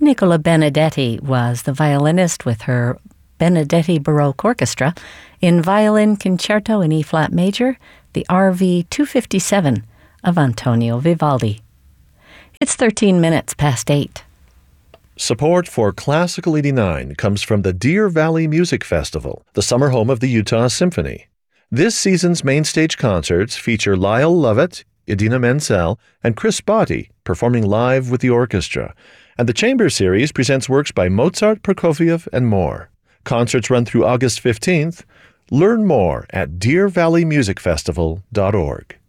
Nicola Benedetti was the violinist with her Benedetti Baroque Orchestra in Violin Concerto in E-flat major, the RV 257 of Antonio Vivaldi. It's 13 minutes past 8. Support for Classical 89 comes from the Deer Valley Music Festival, the summer home of the Utah Symphony. This season's main stage concerts feature Lyle Lovett, Idina Menzel, and Chris Botti performing live with the orchestra, and the Chamber Series presents works by Mozart, Prokofiev, and more. Concerts run through August 15th. Learn more at deervalleymusicfestival.org.